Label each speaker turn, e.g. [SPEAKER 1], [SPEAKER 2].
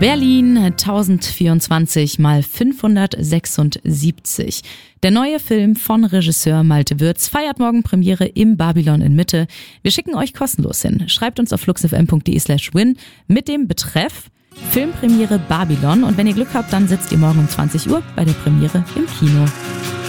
[SPEAKER 1] Berlin 1024 mal 576. Der neue Film von Regisseur Malte Würz feiert morgen Premiere im Babylon in Mitte. Wir schicken euch kostenlos hin. Schreibt uns auf fluxfm.de/win mit dem Betreff Filmpremiere Babylon und wenn ihr Glück habt, dann sitzt ihr morgen um 20 Uhr bei der Premiere im Kino.